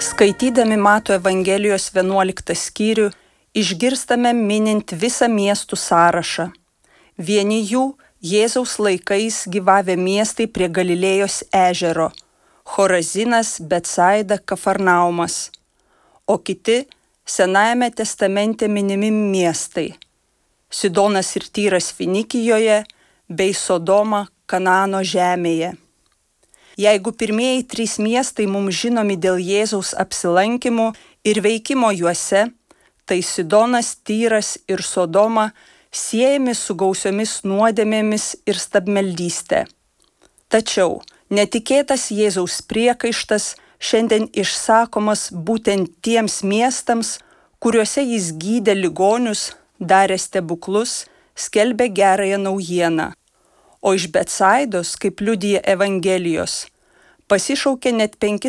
Skaitydami Mato Evangelijos 11 skyrių, išgirstame minint visą miestų sąrašą. Vieni jų Jėzaus laikais gyvavę miestai prie Galilėjos ežero – Chorazinas, Betsaida, Kafarnaumas, o kiti Senajame testamente minimi miestai – Sidonas ir Tyras Finikijoje bei Sodoma Kanaano žemėje. Jeigu pirmieji 3 miestai mums žinomi dėl Jėzaus apsilankymų ir veikimo juose, tai Sidonas, Tyras ir Sodoma siejami su gausiomis nuodėmėmis ir stabmeldystė. Tačiau netikėtas Jėzaus priekaištas šiandien išsakomas būtent tiems miestams, kuriuose jis gydė ligonius, darė stebuklus, skelbė gerąją naujieną. O iš Betsaidos, kaip liudija Evangelijos, pasišaukė net 5